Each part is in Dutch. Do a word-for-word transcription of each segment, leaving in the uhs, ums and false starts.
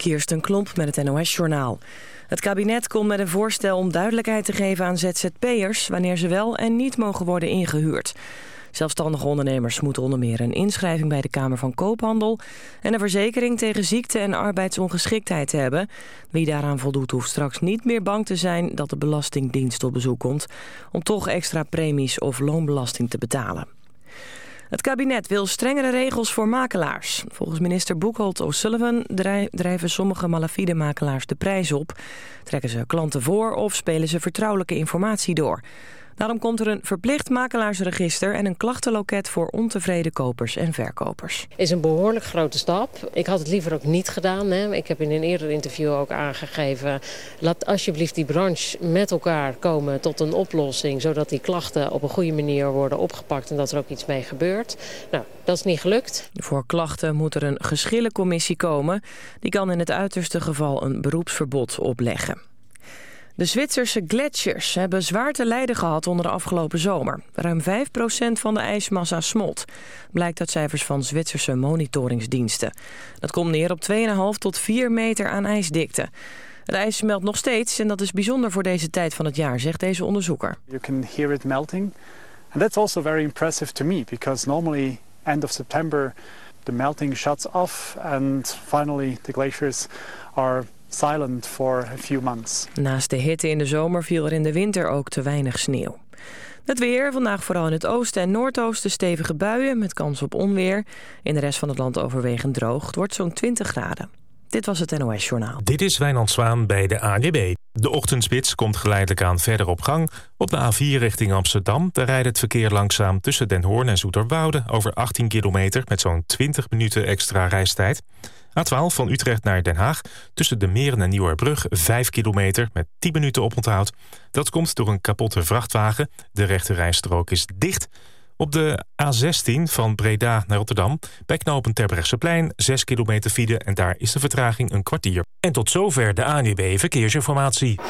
Kirsten Klomp met het N O S-journaal. Het kabinet komt met een voorstel om duidelijkheid te geven aan Z Z P'ers... wanneer ze wel en niet mogen worden ingehuurd. Zelfstandige ondernemers moeten onder meer een inschrijving bij de Kamer van Koophandel... en een verzekering tegen ziekte en arbeidsongeschiktheid hebben. Wie daaraan voldoet hoeft straks niet meer bang te zijn dat de Belastingdienst op bezoek komt... om toch extra premies of loonbelasting te betalen. Het kabinet wil strengere regels voor makelaars. Volgens minister Boekholt O'Sullivan drijven sommige malafide makelaars de prijs op. Trekken ze klanten voor of spelen ze vertrouwelijke informatie door. Daarom komt er een verplicht makelaarsregister en een klachtenloket voor ontevreden kopers en verkopers. Is een behoorlijk grote stap. Ik had het liever ook niet gedaan. Hè. Ik heb in een eerder interview ook aangegeven... laat alsjeblieft die branche met elkaar komen tot een oplossing... zodat die klachten op een goede manier worden opgepakt en dat er ook iets mee gebeurt. Nou, dat is niet gelukt. Voor klachten moet er een geschillencommissie komen. Die kan in het uiterste geval een beroepsverbod opleggen. De Zwitserse gletsjers hebben zwaar te lijden gehad onder de afgelopen zomer. Ruim vijf procent van de ijsmassa smolt. Blijkt uit cijfers van Zwitserse monitoringsdiensten. Dat komt neer op twee komma vijf tot vier meter aan ijsdikte. Het ijs smelt nog steeds en dat is bijzonder voor deze tijd van het jaar, zegt deze onderzoeker. You can hear it melting. And that's also very impressive to me because normally end of September the melting shuts off and finally the glaciers are silent for a few months. Naast de hitte in de zomer viel er in de winter ook te weinig sneeuw. Het weer, vandaag vooral in het oosten en noordoosten stevige buien met kans op onweer. In de rest van het land overwegend droog. Het wordt zo'n twintig graden. Dit was het N O S-journaal. Dit is Wijnand Zwaan bij de A N W B. De ochtendspits komt geleidelijk aan verder op gang. Op de A vier richting Amsterdam, daar rijdt het verkeer langzaam tussen Den Hoorn en Zoeterwoude over achttien kilometer met zo'n twintig minuten extra reistijd. A twaalf van Utrecht naar Den Haag, tussen de Meren en Nieuwerbrug, vijf kilometer met tien minuten oponthoud. Dat komt door een kapotte vrachtwagen. De rechterrijstrook is dicht. Op de A zestien van Breda naar Rotterdam, bij knooppunt Terbrechtseplein, zes kilometer file en daar is de vertraging een kwartier. En tot zover de A N W B Verkeersinformatie.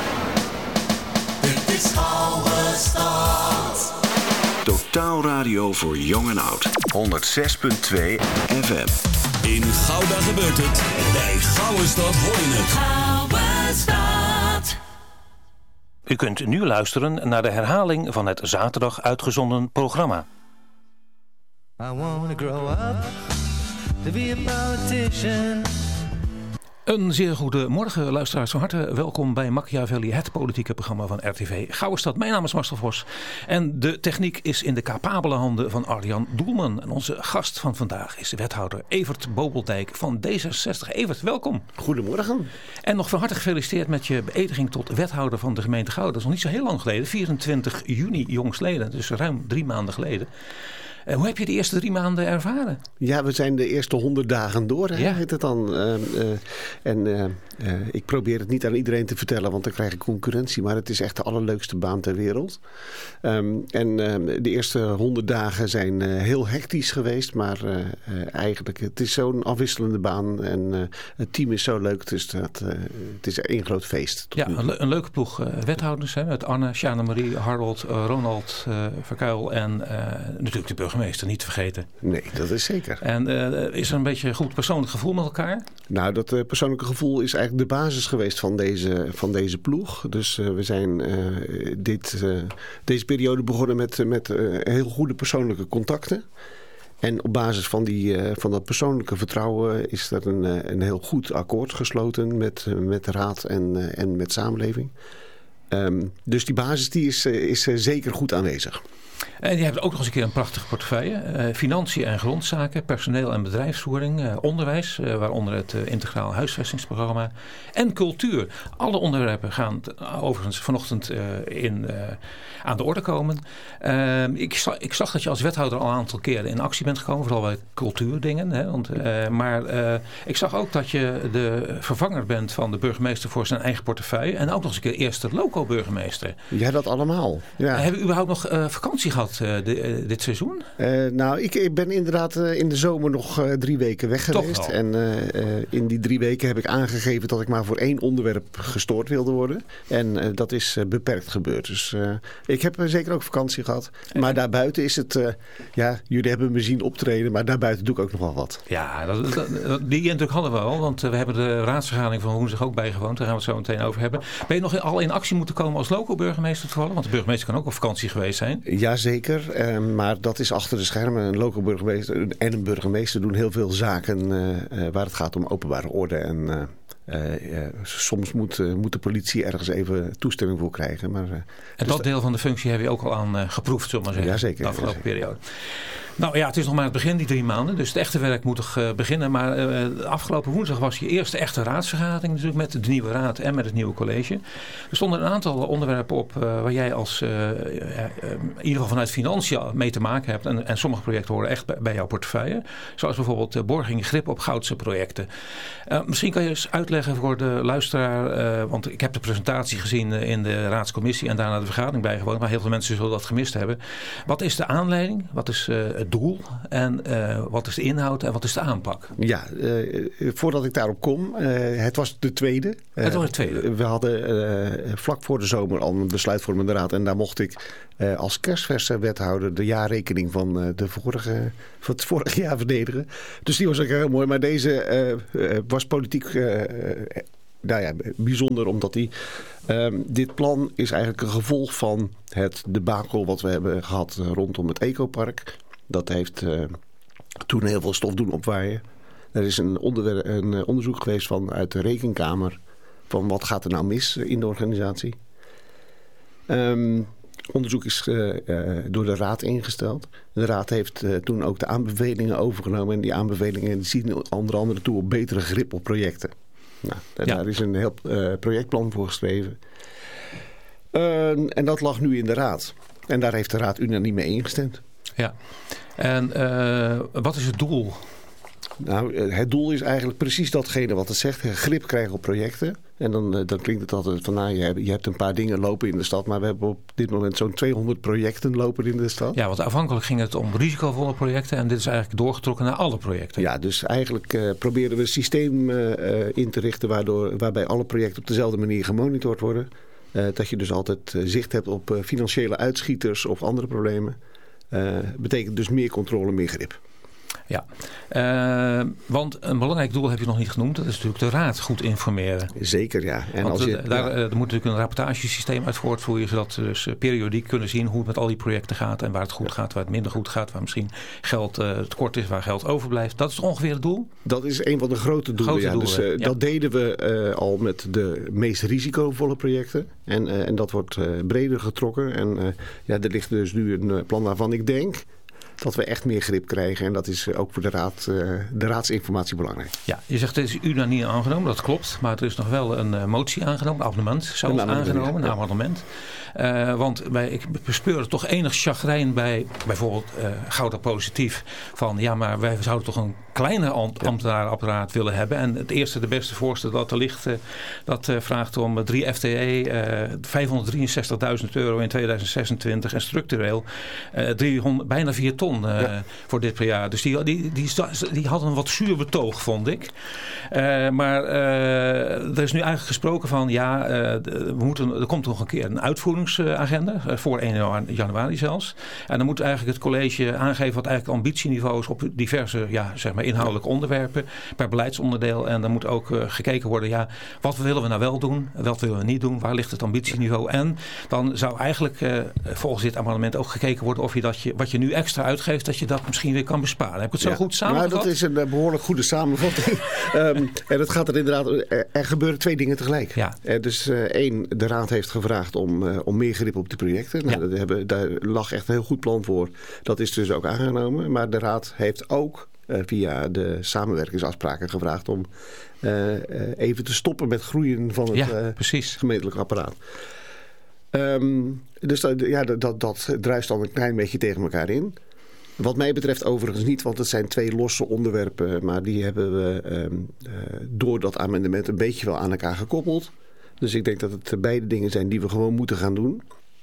Dit is Gouden Stad. Totaal radio voor jong en oud. honderd zes komma twee F M. In Gouda gebeurt het. Bij Gouden Stad hoor je het. Gouden Stad. U kunt nu luisteren naar de herhaling van het zaterdag uitgezonden programma. I wanna grow up to be a politician. Een zeer goede morgen, luisteraars. Van harte welkom bij Machiavelli, het politieke programma van R T V Gouden Stad. Mijn naam is Marcel Vos en de techniek is in de capabele handen van Arjan Doelman. En onze gast van vandaag is wethouder Evert Bobeldijk van D zesenzestig. Evert, welkom. Goedemorgen. En nog van harte gefeliciteerd met je beëdiging tot wethouder van de gemeente Gouda. Dat is nog niet zo heel lang geleden, vierentwintig juni jongstleden, dus ruim drie maanden geleden. Uh, hoe heb je de eerste drie maanden ervaren? Ja, we zijn de eerste honderd dagen door, hè, ja. heet het dan. Uh, uh, en uh, uh, ik probeer het niet aan iedereen te vertellen, want dan krijg ik concurrentie. Maar het is echt de allerleukste baan ter wereld. Um, en uh, de eerste honderd dagen zijn uh, heel hectisch geweest. Maar uh, uh, eigenlijk, het is zo'n afwisselende baan. En uh, het team is zo leuk, dus dat, uh, het is één groot feest. Ja, een, le- een leuke ploeg uh, wethouders. Hè, met Anne, Sjane Marie, Harold, uh, Ronald uh, Verkuil en uh, natuurlijk de burgemeester. Meester niet vergeten. Nee, dat is zeker. En uh, is er een beetje een goed persoonlijk gevoel met elkaar? Nou, dat uh, persoonlijke gevoel is eigenlijk de basis geweest van deze, van deze ploeg. Dus uh, we zijn uh, dit, uh, deze periode begonnen met, met uh, heel goede persoonlijke contacten. En op basis van, die, uh, van dat persoonlijke vertrouwen is er een, uh, een heel goed akkoord gesloten met, uh, met de raad en, uh, en met samenleving. Um, dus die basis die is, uh, is uh, zeker goed aanwezig. En je hebt ook nog eens een keer een prachtige portefeuille. Uh, financiën en grondzaken, personeel en bedrijfsvoering, uh, onderwijs, uh, waaronder het uh, integraal huisvestingsprogramma en cultuur. Alle onderwerpen gaan uh, overigens vanochtend uh, in, uh, aan de orde komen. Uh, ik, zag, ik zag dat je als wethouder al een aantal keren in actie bent gekomen, vooral bij cultuurdingen. Hè, want, uh, maar uh, ik zag ook dat je de vervanger bent van de burgemeester voor zijn eigen portefeuille en ook nog eens een keer eerste loco-burgemeester. Ja, dat allemaal. Ja. Uh, hebben we überhaupt nog uh, vakantie gehad uh, de, uh, dit seizoen? Uh, nou, ik, ik ben inderdaad uh, in de zomer nog uh, drie weken weg geweest. En uh, uh, in die drie weken heb ik aangegeven dat ik maar voor één onderwerp gestoord wilde worden. En uh, dat is uh, beperkt gebeurd. Dus uh, ik heb uh, zeker ook vakantie gehad. Maar daarbuiten is het... Uh, ja, jullie hebben me zien optreden, maar daarbuiten doe ik ook nog wel wat. Ja, dat, dat, dat, die indruk hadden we al. Want uh, we hebben de raadsvergadering van woensdag ook bijgewoond. Daar gaan we het zo meteen over hebben. Ben je nog al in actie moeten komen als loco-burgemeester toevallig? Want de burgemeester kan ook op vakantie geweest zijn. Jazeker, uh, maar dat is achter de schermen. Een loco-burgemeester en een burgemeester doen heel veel zaken uh, uh, waar het gaat om openbare orde. En uh, uh, uh, soms moet, uh, moet de politie ergens even toestemming voor krijgen. Maar, uh, en dus dat deel van de functie heb je ook al aan uh, geproefd, zullen we maar zeggen. Jazeker. De afgelopen jazeker. periode. Nou ja, het is nog maar het begin, die drie maanden. Dus het echte werk moet nog uh, beginnen. Maar uh, afgelopen woensdag was je eerste echte raadsvergadering natuurlijk met de nieuwe raad en met het nieuwe college. Er stonden een aantal onderwerpen op uh, waar jij als, uh, uh, uh, in ieder geval vanuit financiën mee te maken hebt. En, en sommige projecten horen echt bij, bij jouw portefeuille. Zoals bijvoorbeeld uh, borging grip op goudse projecten. Uh, misschien kan je eens uitleggen voor de luisteraar, uh, want ik heb de presentatie gezien uh, in de raadscommissie en daarna de vergadering bijgewoond. Maar heel veel mensen zullen dat gemist hebben. Wat is de aanleiding? Wat is uh, het doel en uh, wat is de inhoud en wat is de aanpak? Ja, uh, voordat ik daarop kom, uh, het was de tweede. Uh, het was de tweede. We hadden uh, vlak voor de zomer al een besluitvormende raad en daar mocht ik uh, als kerstverse wethouder de jaarrekening van, uh, de vorige, van het vorige jaar verdedigen. Dus die was ook heel mooi, maar deze uh, uh, was politiek uh, nou ja, bijzonder omdat die... Um, dit plan is eigenlijk een gevolg van het debakel wat we hebben gehad rondom het ecopark. Dat heeft uh, toen heel veel stof doen opwaaien. Er is een, onderwer- een onderzoek geweest vanuit de Rekenkamer van wat gaat er nou mis in de organisatie. Um, onderzoek is uh, uh, door de raad ingesteld. De raad heeft uh, toen ook de aanbevelingen overgenomen. En die aanbevelingen zien onder andere toe op betere grip op projecten. Nou, ja. Daar is een heel uh, projectplan voor geschreven. Uh, en dat lag nu in de raad. En daar heeft de raad unaniem mee ingestemd. Ja, en uh, wat is het doel? Nou, het doel is eigenlijk precies datgene wat het zegt. Grip krijgen op projecten. En dan, dan klinkt het altijd van, nou, je hebt, je hebt een paar dingen lopen in de stad. Maar we hebben op dit moment zo'n tweehonderd projecten lopen in de stad. Ja, want afhankelijk ging het om risicovolle projecten. En dit is eigenlijk doorgetrokken naar alle projecten. Ja, dus eigenlijk uh, proberen we een systeem uh, in te richten waardoor, waarbij alle projecten op dezelfde manier gemonitord worden. Uh, dat je dus altijd uh, zicht hebt op uh, financiële uitschieters of andere problemen. Uh, betekent dus meer controle, meer grip. Ja, uh, want een belangrijk doel heb je nog niet genoemd. Dat is natuurlijk de raad goed informeren. Zeker, ja. En want als je, daar, ja. er moet natuurlijk een rapportagesysteem uit voortvloeien. Zodat we dus periodiek kunnen zien hoe het met al die projecten gaat. En waar het goed gaat, waar het minder goed gaat. Waar misschien geld uh, tekort is, waar geld overblijft. Dat is ongeveer het doel? Dat is een van de grote doelen. Grote ja. doelen Dus, uh, ja. Dat deden we uh, al met de meest risicovolle projecten. En, uh, en dat wordt uh, breder getrokken. En uh, ja, er ligt dus nu een uh, plan waarvan ik denk dat we echt meer grip krijgen. En dat is ook voor de raad, uh, de raadsinformatie belangrijk. Ja, je zegt het is unaniem aangenomen, dat klopt. Maar er is nog wel een uh, motie aangenomen, een abonnement zelfs een aangenomen, ja. een amendement. Uh, want wij, ik bespeur toch enig chagrijn bij bijvoorbeeld uh, Gouda Positief. Van ja, maar wij zouden toch een kleiner ambtenarenapparaat willen hebben. En het eerste, de beste voorstel dat er ligt, uh, dat uh, vraagt om drie F T E, uh, vijfhonderddrieënzestigduizend euro in tweeduizend zesentwintig en structureel uh, driehonderd, bijna vier ton uh, ja. voor dit per jaar. Dus die, die, die, die hadden een wat zuur betoog, vond ik. Uh, maar uh, er is nu eigenlijk gesproken van ja, uh, we moeten, er komt nog een keer een uitvoeringsagenda uh, voor één januari zelfs. En dan moet eigenlijk het college aangeven wat eigenlijk ambitieniveau is op diverse ja, zeg maar inhoudelijke onderwerpen per beleidsonderdeel. En dan moet ook uh, gekeken worden, ja, wat willen we nou wel doen, wat willen we niet doen, waar ligt het ambitieniveau. En dan zou eigenlijk uh, volgens dit amendement ook gekeken worden of je dat je, wat je nu extra uitgeeft, dat je dat misschien weer kan besparen. Heb ik het zo ja. goed samengevat? Nou, dat is een uh, behoorlijk goede samenvatting. um, en het gaat er inderdaad, er, er gebeuren twee dingen tegelijk. Ja. Uh, dus uh, één, de raad heeft gevraagd om, uh, om meer grip op de projecten. Nou, ja. dat hebben, daar lag echt een heel goed plan voor. Dat is dus ook aangenomen. Maar de raad heeft ook Uh, via de samenwerkingsafspraken gevraagd om uh, uh, even te stoppen met groeien van het ja, uh, gemeentelijk apparaat. Um, dus dat, ja, dat, dat druist dan een klein beetje tegen elkaar in. Wat mij betreft overigens niet, want het zijn twee losse onderwerpen. Maar die hebben we um, uh, door dat amendement een beetje wel aan elkaar gekoppeld. Dus ik denk dat het beide dingen zijn die we gewoon moeten gaan doen.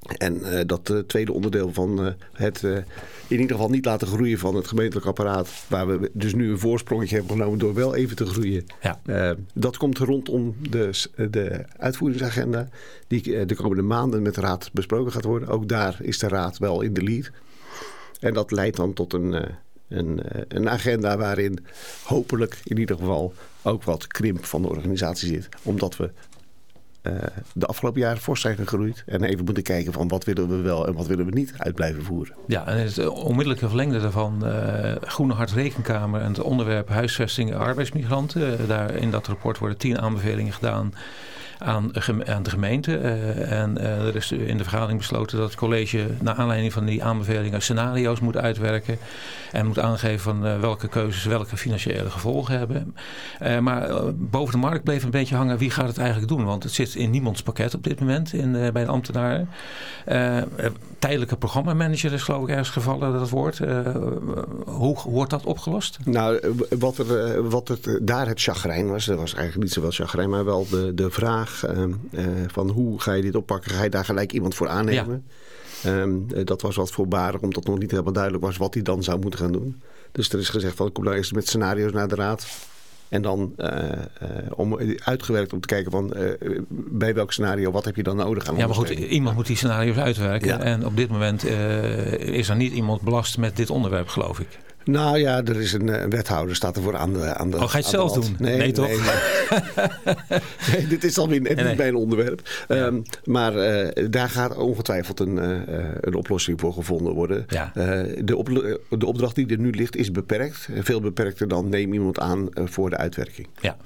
En uh, dat uh, tweede onderdeel van uh, het uh, in ieder geval niet laten groeien van het gemeentelijk apparaat, waar we dus nu een voorsprongetje hebben genomen door wel even te groeien. Ja. Uh, dat komt rondom de, de uitvoeringsagenda die uh, de komende maanden met de raad besproken gaat worden. Ook daar is de raad wel in de lead. En dat leidt dan tot een, uh, een, uh, een agenda waarin hopelijk in ieder geval ook wat krimp van de organisatie zit. Omdat we Uh, de afgelopen jaren fors zijn gegroeid. En even moeten kijken van wat willen we wel en wat willen we niet uit blijven voeren. Ja, en het onmiddellijke verlengde daarvan uh, Groene Hart Rekenkamer en het onderwerp huisvesting arbeidsmigranten. Uh, daar in dat rapport worden tien aanbevelingen gedaan aan, aan de gemeente. Uh, en uh, er is in de vergadering besloten dat het college naar aanleiding van die aanbevelingen scenario's moet uitwerken. En moet aangeven van uh, welke keuzes welke financiële gevolgen hebben. Uh, maar uh, boven de markt bleef een beetje hangen wie gaat het eigenlijk doen. Want het zit in niemands pakket op dit moment in, uh, bij de ambtenaren. Uh, tijdelijke programmamanager is geloof ik ergens gevallen dat woord. Uh, hoe wordt dat opgelost? Nou, wat, er, wat het, daar het chagrijn was, dat was eigenlijk niet zoveel chagrijn, maar wel de, de vraag uh, uh, van hoe ga je dit oppakken? Ga je daar gelijk iemand voor aannemen? Ja. Um, dat was wat voorbarig, omdat nog niet helemaal duidelijk was wat hij dan zou moeten gaan doen. Dus er is gezegd van kom nou eerst met scenario's naar de raad. En dan uh, uh, om uitgewerkt om te kijken van uh, bij welk scenario, wat heb je dan nodig aan. Ja, maar goed, iemand moet die scenario's uitwerken. Ja. En op dit moment uh, is er niet iemand belast met dit onderwerp, geloof ik. Nou ja, er is een, een wethouder, staat ervoor aan de aan de. Oh, ga je het zelf doen? Nee, nee toch? Nee, nee. nee, dit is alweer net nee, niet mijn onderwerp. Ja. Um, maar uh, daar gaat ongetwijfeld een, uh, een oplossing voor gevonden worden. Ja. Uh, de, op, de opdracht die er nu ligt is beperkt. Veel beperkter dan neem iemand aan uh, voor de uitwerking. Ja.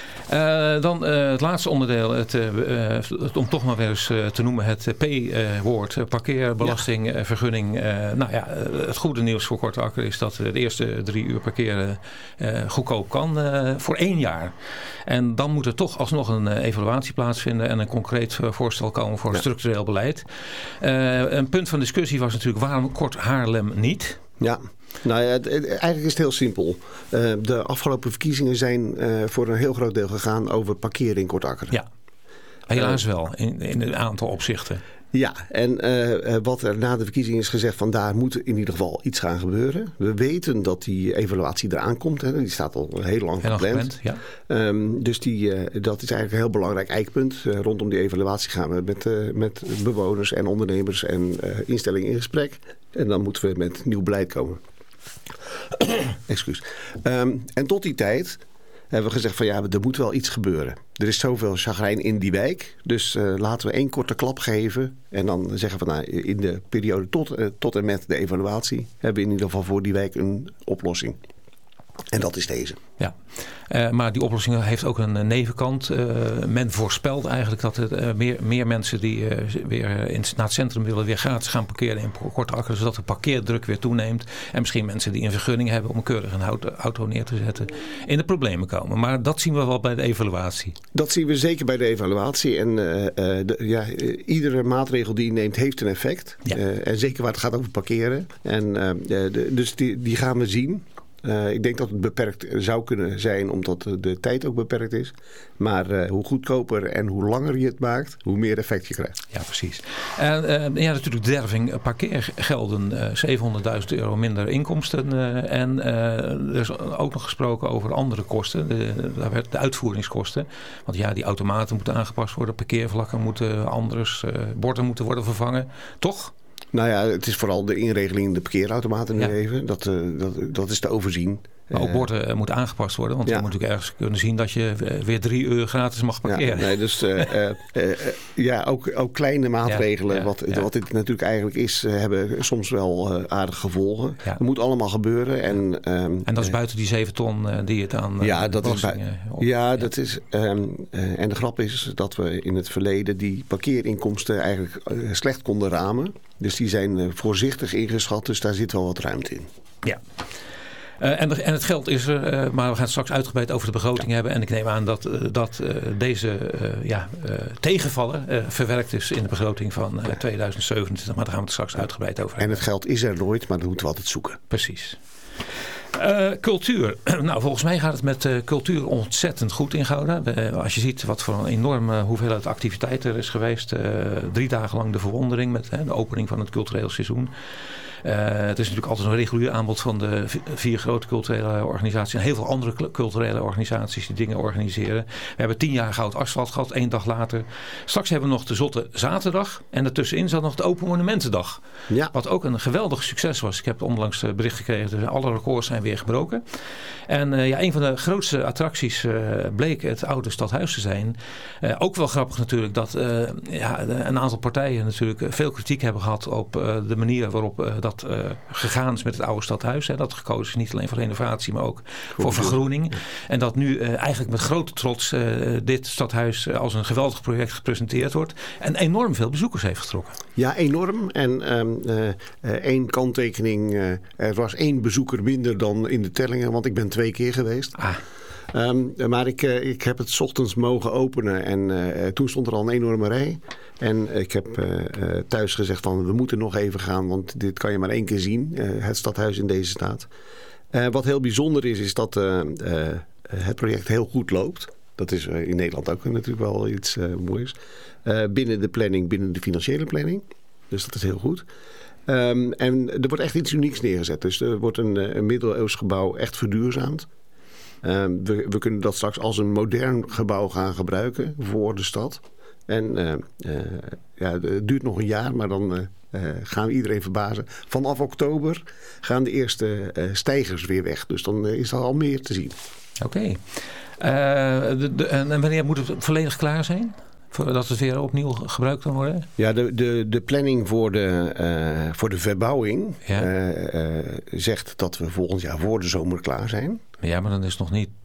Uh, dan uh, het laatste onderdeel, het, uh, het, om toch maar weer eens uh, te noemen, het P-woord, uh, parkeerbelasting, ja. uh, vergunning. Uh, nou ja, uh, het goede nieuws voor Korte Akker is dat uh, de eerste drie uur parkeren uh, goedkoop kan uh, voor één jaar. En dan moet er toch alsnog een uh, evaluatie plaatsvinden en een concreet uh, voorstel komen voor ja. structureel beleid. Uh, een punt van discussie was natuurlijk waarom kort Haarlem niet? Ja. Nou ja, het, het, eigenlijk is het heel simpel. Uh, de afgelopen verkiezingen zijn uh, voor een heel groot deel gegaan over parkeren in Kort Akker. Ja, helaas uh, wel in, in een aantal opzichten. Ja, en uh, wat er na de verkiezingen is gezegd van daar moet in ieder geval iets gaan gebeuren. We weten dat die evaluatie eraan komt. Hè. Die staat al heel lang heel gepland. gepland ja. um, dus die, uh, dat is eigenlijk een heel belangrijk eikpunt. Uh, rondom die evaluatie gaan we met, uh, met bewoners en ondernemers en uh, instellingen in gesprek. En dan moeten we met nieuw beleid komen. Excuus. Um, en tot die tijd hebben we gezegd van ja, er moet wel iets gebeuren. Er is zoveel chagrijn in die wijk. Dus uh, laten we één korte klap geven. En dan zeggen we nou, in de periode tot, uh, tot en met de evaluatie hebben we in ieder geval voor die wijk een oplossing. En dat is deze. Ja, uh, maar die oplossing heeft ook een uh, nevenkant. Uh, men voorspelt eigenlijk dat er uh, meer, meer mensen die uh, weer in, naar het centrum willen weer gratis gaan parkeren in Korte Akker. Zodat de parkeerdruk weer toeneemt. En misschien mensen die een vergunning hebben om keurig een auto neer te zetten in de problemen komen. Maar dat zien we wel bij de evaluatie. Dat zien we zeker bij de evaluatie. En uh, uh, de, ja, uh, iedere maatregel die je neemt heeft een effect. Ja. Uh, en zeker waar het gaat over parkeren. En, uh, de, dus die, die gaan we zien. Uh, ik denk dat het beperkt zou kunnen zijn omdat de tijd ook beperkt is. Maar uh, hoe goedkoper en hoe langer je het maakt, hoe meer effect je krijgt. Ja, precies. En uh, ja, natuurlijk derving parkeergelden. Uh, zevenhonderdduizend euro minder inkomsten. Uh, en uh, er is ook nog gesproken over andere kosten. De, daar werd de uitvoeringskosten. Want ja, die automaten moeten aangepast worden. Parkeervlakken moeten anders. Uh, borden moeten worden vervangen. Toch? Nou ja, het is vooral de inregeling in de parkeerautomaten nu ja. even. Dat, uh, dat, dat is te overzien. Maar ook borden uh, moeten aangepast worden. Want ja. je moet natuurlijk ergens kunnen zien dat je weer drie uur gratis mag parkeren. Ja, nee, dus uh, uh, uh, ja, ook, ook kleine maatregelen. Ja, ja, wat, ja. wat dit natuurlijk eigenlijk is, uh, hebben soms wel uh, aardige gevolgen. Ja. Het moet allemaal gebeuren. En, um, en dat is buiten die zeven ton uh, die het aan uh, ja, dat is bij, op, ja, ja, dat is... Um, uh, en de grap is dat we in het verleden die parkeerinkomsten eigenlijk uh, slecht konden ramen. Dus die zijn uh, voorzichtig ingeschat. Dus daar zit wel wat ruimte in. Ja. Uh, en, de, en het geld is er, uh, maar we gaan het straks uitgebreid over de begroting ja. hebben. En ik neem aan dat, uh, dat uh, deze uh, ja, uh, tegenvaller uh, verwerkt is in de begroting van uh, tweeduizend zevenentwintig. Maar daar gaan we het straks uitgebreid over hebben. En het geld is er nooit, maar dat moeten we altijd zoeken. Precies. Uh, cultuur. Nou, volgens mij gaat het met uh, cultuur ontzettend goed in Gouda. Uh, als je ziet wat voor een enorme hoeveelheid activiteit er is geweest. Uh, drie dagen lang de verwondering met uh, de opening van het cultureel seizoen. Uh, het is natuurlijk altijd een regulier aanbod van de vier grote culturele organisaties. En heel veel andere culturele organisaties die dingen organiseren. We hebben tien jaar Goud Asfalt gehad, één dag later. Straks hebben we nog de Zotte Zaterdag. En daartussenin zat nog de Open Monumentendag. Ja. Wat ook een geweldig succes was. Ik heb onlangs bericht gekregen. Dus alle records zijn weer gebroken. En uh, ja, een van de grootste attracties uh, bleek het oude stadhuis te zijn. Uh, ook wel grappig natuurlijk dat uh, ja, een aantal partijen natuurlijk veel kritiek hebben gehad op uh, de manier waarop uh, dat uh, gegaan is met het oude stadhuis. Hè. Dat gekozen is niet alleen voor renovatie, maar ook Goed, voor vergroening. Ja. En dat nu uh, eigenlijk met grote trots uh, dit stadhuis uh, als een geweldig project gepresenteerd wordt. En enorm veel bezoekers heeft getrokken. Ja, enorm. En um, uh, uh, één kanttekening. Uh, er was één bezoeker minder dan in de tellingen, want ik ben twee keer geweest. Ah. Um, maar ik, uh, ik heb het 's ochtends mogen openen en uh, toen stond er al een enorme rij. En ik heb uh, uh, thuis gezegd van we moeten nog even gaan, want dit kan je maar één keer zien. Uh, het stadhuis in deze staat. Uh, wat heel bijzonder is, is dat uh, uh, het project heel goed loopt. Dat is uh, in Nederland ook natuurlijk wel iets uh, moois. Uh, binnen de planning, binnen de financiële planning. Dus dat is heel goed. Um, en er wordt echt iets unieks neergezet. Dus er wordt een, een middeleeuws gebouw echt verduurzaamd. Um, we, we kunnen dat straks als een modern gebouw gaan gebruiken voor de stad. En uh, uh, ja, het duurt nog een jaar, maar dan uh, uh, gaan we iedereen verbazen. Vanaf oktober gaan de eerste uh, stijgers weer weg. Dus dan uh, is er al meer te zien. Oké. Okay. Uh, en wanneer moet het volledig klaar zijn? Voordat het weer opnieuw gebruikt kan worden? Ja, de, de, de planning voor de, uh, voor de verbouwing ja. uh, uh, zegt dat we volgend jaar voor de zomer klaar zijn. Ja, maar dan is nog niet